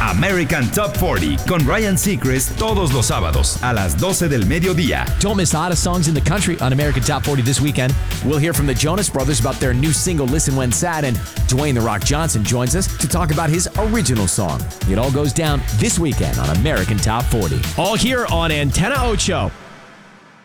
American Top 40 con Ryan Seacrest todos los sábados a las 12 del mediodía. Don't miss the hottest songs in the country on American Top 40 this weekend. We'll hear from the Jonas Brothers about their new single, Listen When Sad, and Dwayne The Rock Johnson joins us to talk about his original song. It all goes down this weekend on American Top 40. All here on Antenna Ocho.